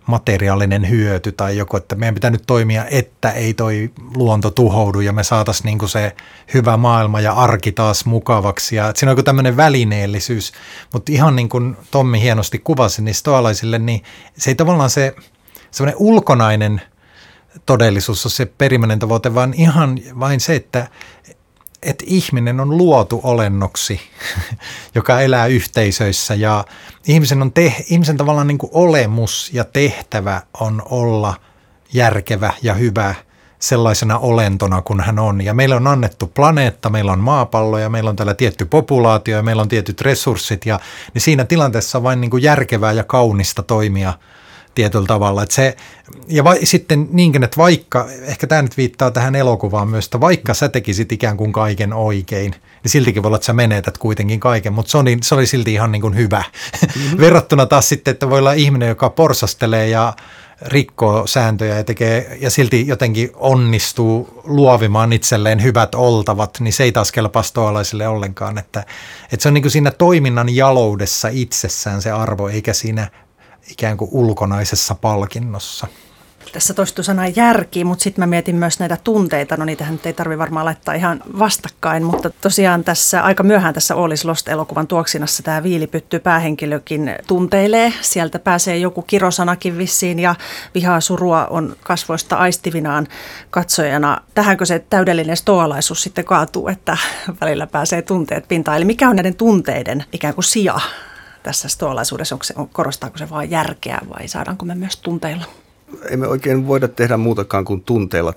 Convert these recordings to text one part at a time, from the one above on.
materiaalinen hyöty tai joku, että meidän pitää nyt toimia, että ei toi luonto tuhoudu ja me saataisiin niin kuin se hyvä maailma ja arki taas mukavaksi. Ja siinä on joku tämmöinen välineellisyys, mutta ihan niin kuin Tommi hienosti kuvasi, niin stoalaisille, niin se ei tavallaan se semmoinen ulkonainen todellisuus on se perimmäinen tavoite, vaan ihan vain se, että ihminen on luotu olennoksi, joka elää yhteisöissä ja ihmisen tavallaan niin kuin olemus ja tehtävä on olla järkevä ja hyvä sellaisena olentona kuin hän on. Ja meillä on annettu planeetta, meillä on maapallo ja meillä on täällä tietty populaatio ja meillä on tietyt resurssit ja niin siinä tilanteessa on vain niin kuin järkevää ja kaunista toimia tietyllä tavalla. Sitten niinkin, että vaikka, ehkä tämä nyt viittaa tähän elokuvaan myös, että vaikka sä tekisit ikään kuin kaiken oikein, niin siltikin voi olla, että sä menetät kuitenkin kaiken, mutta se oli silti ihan niin kuin hyvä. Mm-hmm. Verrattuna taas sitten, että voi olla ihminen, joka porsastelee ja rikkoo sääntöjä ja silti jotenkin onnistuu luovimaan itselleen hyvät oltavat, niin se ei taas kelpaa stoalaisille ollenkaan. Että se on niin kuin siinä toiminnan jaloudessa itsessään se arvo, eikä siinä ikään kuin ulkonaisessa palkinnossa. Tässä toistuu sana järki, mutta sitten mä mietin myös näitä tunteita. No niitähän nyt ei tarvitse varmaan laittaa ihan vastakkain, mutta tosiaan tässä aika myöhään tässä All is Lost-elokuvan tuoksinassa tämä viilipytty päähenkilökin tunteilee. Sieltä pääsee joku kirosanakin vissiin ja vihaa surua on kasvoista aistivinaan katsojana. Tähänkö se täydellinen stoalaisuus sitten kaatuu, että välillä pääsee tunteet pintaan? Eli mikä on näiden tunteiden ikään kuin sija tässä stoalaisuudessa? Korostaako se vain järkeä vai saadaanko me myös tunteilla? Emme oikein voida tehdä muutakaan kuin tunteilla,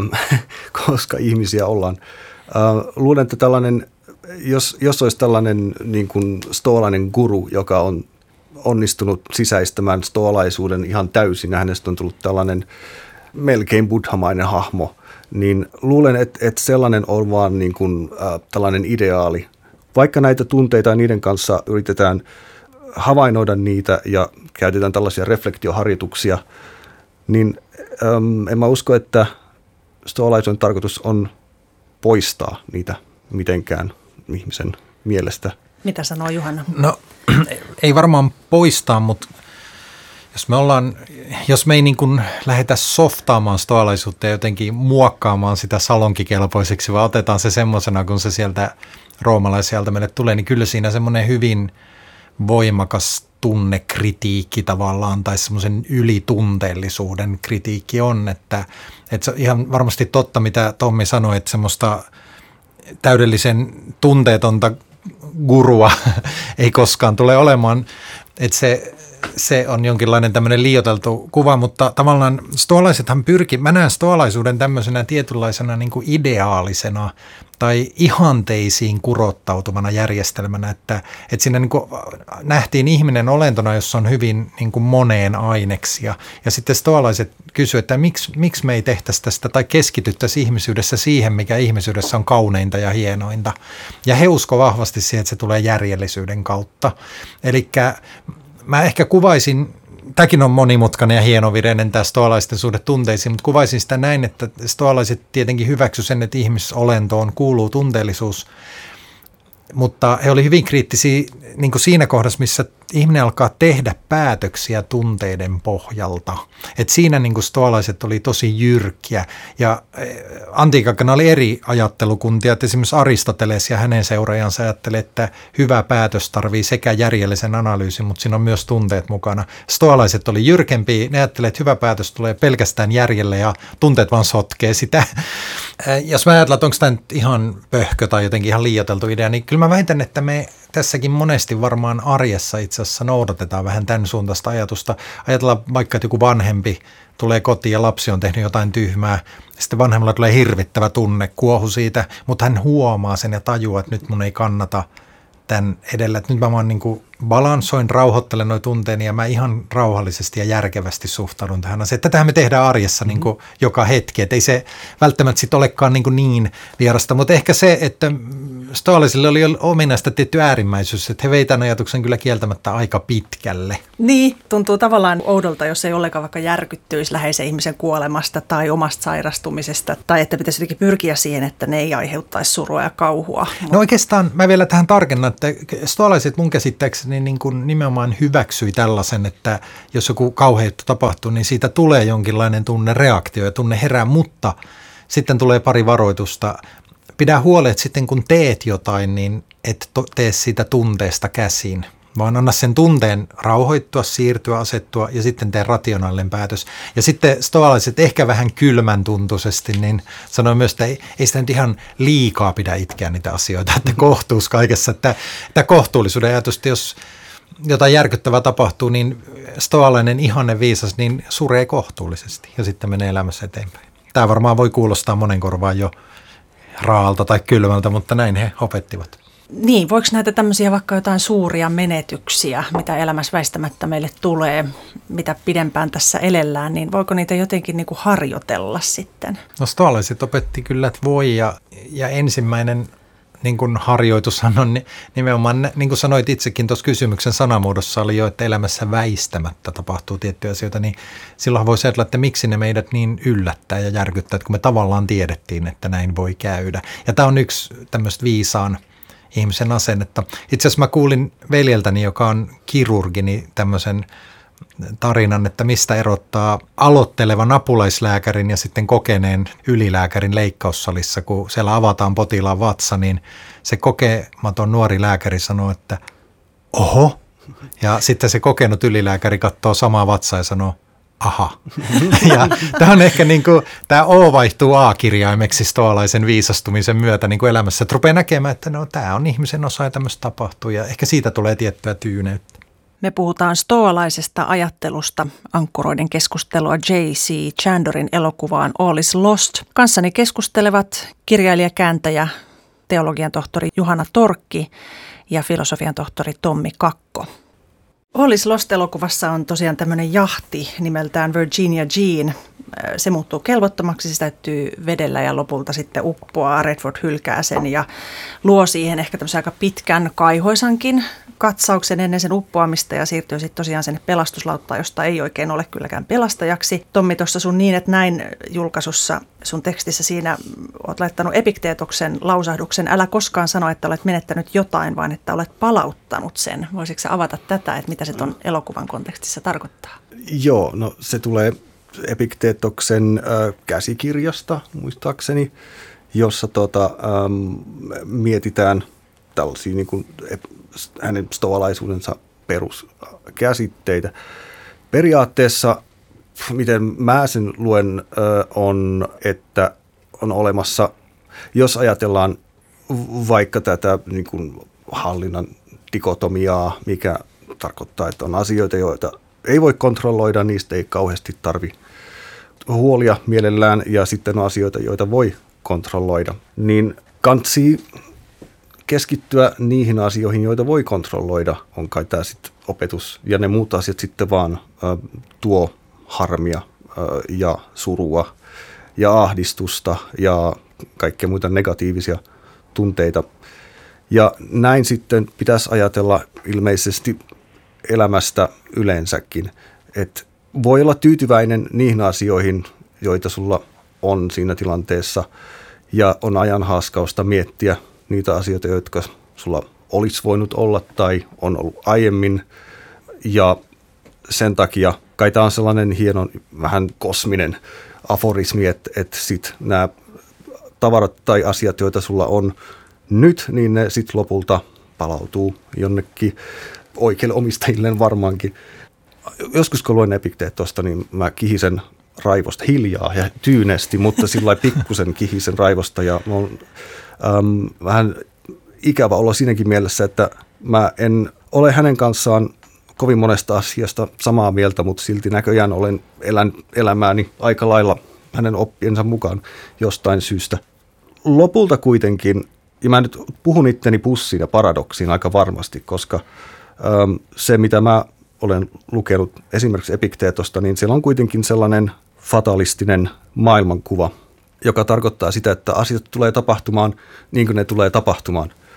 koska ihmisiä ollaan. Luulen, että tällainen, jos olisi tällainen niin kuin stoalainen guru, joka on onnistunut sisäistämään stoalaisuuden ihan täysin, ja hänestä on tullut tällainen melkein buddhamainen hahmo, niin luulen, että sellainen on vaan niin kuin, tällainen ideaali. Vaikka näitä tunteita ja niiden kanssa yritetään havainnoida niitä ja käytetään tällaisia reflektioharjoituksia, niin en mä usko, että stoalaisuuden tarkoitus on poistaa niitä mitenkään ihmisen mielestä. Mitä sanoo Juhana? No ei varmaan poistaa, mutta jos me ei niin kuin lähdetä softaamaan stoalaisuutta ja jotenkin muokkaamaan sitä salonkikelpoiseksi, vaan otetaan se semmoisena, kun se sieltä roomalaisialta meille tulee, niin kyllä siinä semmoinen hyvin voimakas tunnekritiikki tavallaan tai semmoisen ylitunteellisuuden kritiikki on, että se on ihan varmasti totta, mitä Tommi sanoi, että semmoista täydellisen tunteetonta gurua ei koskaan tule olemaan, että se on jonkinlainen tämmöinen liioiteltu kuva, mutta tavallaan stoalaisethan mä näen stoalaisuuden tämmöisenä tietynlaisena niin kuin ideaalisena tai ihanteisiin kurottautuvana järjestelmänä, että siinä niin kuin nähtiin ihminen olentona, jossa on hyvin niin kuin moneen aineksia. Ja sitten stoalaiset kysyivät, että miksi me ei tehtäisi tästä tai keskityttäisi ihmisyydessä siihen, mikä ihmisyydessä on kauneinta ja hienointa. Ja he usko vahvasti siihen, että se tulee järjellisyyden kautta. Elikkä mä ehkä kuvaisin, tämäkin on monimutkainen ja hienovireinen tämä stoalaisten suhde tunteisiin, mutta kuvaisin sitä näin, että stoalaiset tietenkin hyväksy sen, että ihmisolentoon kuuluu tunteellisuus, mutta he olivat hyvin kriittisiä niin kuin siinä kohdassa, missä ihminen alkaa tehdä päätöksiä tunteiden pohjalta. Et siinä niin kuin stoalaiset oli tosi jyrkkiä ja antiikakana oli eri ajattelukuntia, että esimerkiksi Aristoteles ja hänen seuraajansa ajatteli, että hyvä päätös tarvii sekä järjellisen analyysin, mutta siinä on myös tunteet mukana. Stoalaiset oli jyrkempiä, ne ajattelivat, että hyvä päätös tulee pelkästään järjelle ja tunteet vaan sotkee sitä. Jos mä ajattelen, että onko tämä nyt ihan pöhkö tai jotenkin ihan liioiteltu idea, niin kyllä mä väitän, että me tässäkin monesti varmaan arjessa itse asiassa noudatetaan vähän tämän suuntaista ajatusta. Ajatellaan vaikka, että joku vanhempi tulee kotiin ja lapsi on tehnyt jotain tyhmää. Sitten vanhemmalla tulee hirvittävä tunne, kuohu siitä, mutta hän huomaa sen ja tajuaa, että nyt mun ei kannata tämän edellä. Että nyt mä vaan niin kuin balansoin, rauhoittelen noi tunteeni ja mä ihan rauhallisesti ja järkevästi suhtaudun tähän asiaan. Tätähän me tehdään arjessa niin kuin joka hetki, että ei se välttämättä sit olekaan niin vierasta, mutta ehkä se, että stoalaisille oli ominaista tietty äärimmäisyys, että he vei tämän ajatuksen kyllä kieltämättä aika pitkälle. Niin, tuntuu tavallaan oudolta, jos ei ollenkaan vaikka järkyttyisi läheisen ihmisen kuolemasta tai omasta sairastumisesta, tai että pitäisi jotenkin pyrkiä siihen, että ne ei aiheuttaisi surua ja kauhua. No oikeastaan mä vielä tähän tarkennan, että stoalaiset mun käsittääkseni niin kuin nimenomaan hyväksyi tällaisen, että jos joku kauheutta tapahtuu, niin siitä tulee jonkinlainen tunnereaktio ja tunne herää, mutta sitten tulee pari varoitusta. Pidä huolen, että sitten kun teet jotain, niin et tee siitä tunteesta käsin, vaan anna sen tunteen rauhoittua, siirtyä, asettua ja sitten tee rationaalinen päätös. Ja sitten stoalaiset ehkä vähän kylmän tuntuisesti, niin sanoi myös, että ei sitä nyt ihan liikaa pidä itkeä niitä asioita, että kohtuus kaikessa, että kohtuullisuuden ajatusta, jos jotain järkyttävää tapahtuu, niin stoalainen ihanne viisas, niin suree kohtuullisesti ja sitten menee elämässä eteenpäin. Tämä varmaan voi kuulostaa monen korvaan jo raalta tai kylmältä, mutta näin he opettivat. Niin, voiko näitä tämmöisiä vaikka jotain suuria menetyksiä, mitä elämässä väistämättä meille tulee, mitä pidempään tässä elellään, niin voiko niitä jotenkin niin kuin harjoitella sitten? No stoalaiset opetti kyllä, että voi ja ensimmäinen niin kuin harjoitushan on nimenomaan, niin kuin sanoit itsekin tuossa kysymyksen sanamuodossa oli jo, että elämässä väistämättä tapahtuu tiettyjä asioita, niin silloin voisi ajatella, että miksi ne meidät niin yllättää ja järkyttää, että kun me tavallaan tiedettiin, että näin voi käydä. Ja tämä on yksi tämmöistä viisaan ihmisen asennetta. Itse asiassa mä kuulin veljeltäni, joka on kirurgi, niin tämmöisen tarinan, että mistä erottaa aloittelevan apulaislääkärin ja sitten kokeneen ylilääkärin leikkaussalissa, kun siellä avataan potilaan vatsa, niin se kokematon nuori lääkäri sanoo, että oho, ja sitten se kokenut ylilääkäri katsoo samaa vatsaa ja sanoo, aha. Ja tämä on ehkä niin kuin, tämä O vaihtuu A-kirjaimeksi stoalaisen viisastumisen myötä niin kuin elämässä, että rupeaa näkemään, että no tämä on ihmisen osa ja tämmöistä tapahtuu ja ehkä siitä tulee tiettyä tyyneyttä. Me puhutaan stoalaisesta ajattelusta, ankkuroiden keskustelua J.C. Chandorin elokuvaan All is Lost. Kanssani keskustelevat kirjailija, kääntäjä, teologian tohtori Juhana Torkki ja filosofian tohtori Tommi Kakko. All is Lost-elokuvassa on tosiaan tämmöinen jahti nimeltään Virginia Jean. Se muuttuu kelvottomaksi, se täytyy vedellä ja lopulta sitten uppoaa. Redford hylkää sen ja luo siihen ehkä tämmöisen aika pitkän kaihoisankin katsauksen ennen sen uppoamista ja siirtyy sitten tosiaan sen pelastuslauttaan, josta ei oikein ole kylläkään pelastajaksi. Tommi, tuossa sun Niin, että näin julkaisussa sun tekstissä siinä olet laittanut Epikteetoksen lausahduksen, älä koskaan sano, että olet menettänyt jotain, vaan että olet palauttanut sen. Voisitko sä avata tätä, että mitä se ton elokuvan kontekstissa tarkoittaa? Joo, no se tulee Epikteetoksen käsikirjasta muistaakseni, jossa mietitään tällaisia niin kuin hänen stoalaisuudensa peruskäsitteitä. Periaatteessa, miten mä sen luen, on, että on olemassa, jos ajatellaan vaikka tätä niin kuin hallinnan dikotomiaa, mikä tarkoittaa, että on asioita, joita ei voi kontrolloida, niistä ei kauheasti tarvitse huolia mielellään, ja sitten on asioita, joita voi kontrolloida, niin kansi keskittyä niihin asioihin, joita voi kontrolloida, on kai tämä sitten opetus, ja ne muut asiat sitten vaan tuo harmia ja surua ja ahdistusta ja kaikkea muita negatiivisia tunteita. Ja näin sitten pitäisi ajatella ilmeisesti elämästä yleensäkin, että voi olla tyytyväinen niihin asioihin, joita sulla on siinä tilanteessa, ja on ajan haaskausta miettiä niitä asioita, jotka sulla olisi voinut olla tai on ollut aiemmin, ja sen takia kai tämä on sellainen hieno, vähän kosminen aforismi, että sit nämä tavarat tai asiat, joita sulla on nyt, niin ne sitten lopulta palautuu jonnekin oikeille omistajilleen varmaankin. Joskus kun luen Epikteetosta, niin mä kihisen raivosta hiljaa ja tyynesti, mutta sillä pikkusen kihisen raivosta, ja on vähän ikävä olla siinäkin mielessä, että mä en ole hänen kanssaan kovin monesta asiasta samaa mieltä, mutta silti näköjään olen elämääni aika lailla hänen oppiensa mukaan jostain syystä. Lopulta kuitenkin, ja mä nyt puhun itteni pussiin ja paradoksiin aika varmasti, koska se mitä mä olen lukenut esimerkiksi Epikteetosta, niin siellä on kuitenkin sellainen fatalistinen maailmankuva, joka tarkoittaa sitä, että asiat tulee tapahtumaan niin kuin ne tulee tapahtumaan.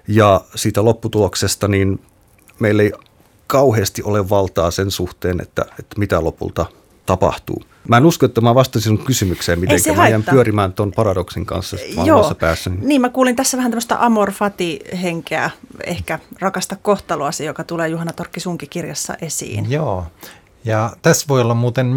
ja siitä lopputuloksesta, niin meillä ei kauheasti ole valtaa sen suhteen, että mitä lopulta tapahtuu. Mä en usko, että mä vastasin sun kysymykseen mitenkään. Mä jään pyörimään ton paradoksin kanssa omassa päässäni. Niin, mä kuulin tässä vähän tämmöistä amor fati-henkeä, ehkä rakasta kohtaloasi, joka tulee Juhana Torkki sunkin kirjassa esiin. Joo, ja tässä voi olla muuten